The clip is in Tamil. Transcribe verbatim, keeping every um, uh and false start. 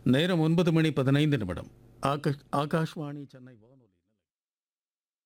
நேரம் ஒன்பது மணி பதினைந்து நிமிடம். ஆகாஷ் ஆகாஷ்வாணி சென்னை வானொலி